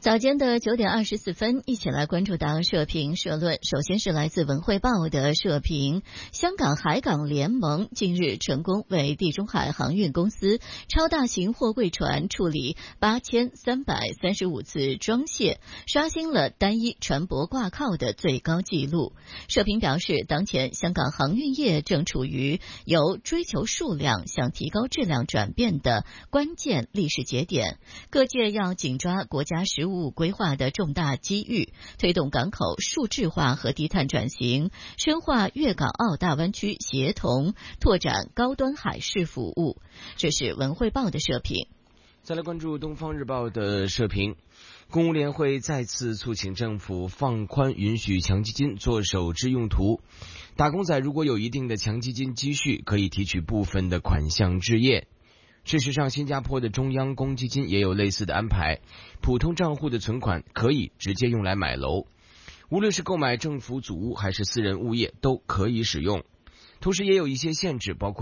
早间的9点24分，一起来关注到社评社论。首先是来自文汇报的社评：香港海港联盟近日成功为地中海航运公司超大型货柜船处理8335次装卸，刷新了单一船舶挂靠的最高纪录。社评表示，当前香港航运业正处于由追求数量向提高质量转变的关键历史节点，各界要紧抓国家实务规划的重大机遇，推动港口数字化和低碳转型，深化粤港澳大湾区协同，拓展高端海事服务。这是文汇报的社评。 再来关注东方日报的社评，公务联会再次促请政府放宽允许强基金做首支用途，打工仔如果有一定的强基金积蓄，可以提取部分的款项置业。事实上，新加坡的中央公积金也有类似的安排，普通账户的存款可以直接用来买楼，无论是购买政府组屋还是私人物业都可以使用，同时也有一些限制，包括